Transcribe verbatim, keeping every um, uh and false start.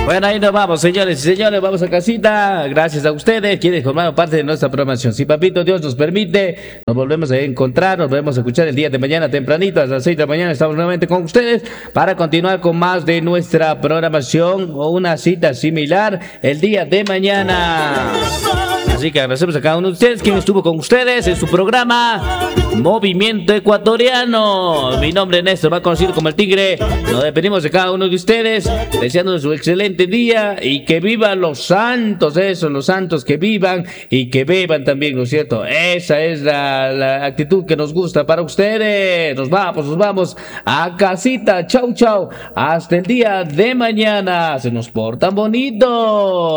Bueno, ahí nos vamos, señores y señores, vamos a casita. Gracias a ustedes, quienes formaron parte de nuestra programación. Si papito Dios nos permite, nos volvemos a encontrar, nos volvemos a escuchar el día de mañana tempranito, a las seis de la mañana estamos nuevamente con ustedes para continuar con más de nuestra programación o una cita similar el día de mañana. Así que agradecemos a cada uno de ustedes quien estuvo con ustedes en su programa Movimiento Ecuatoriano. Mi nombre es Néstor, más conocido como El Tigre. Nos despedimos de cada uno de ustedes, deseándoles un excelente día y que vivan los santos, eso, los santos que vivan y que beban también, ¿no es cierto? Esa es la, la actitud que nos gusta para ustedes. Nos vamos, nos vamos a casita. Chau, chau. Hasta el día de mañana. Se nos portan bonito.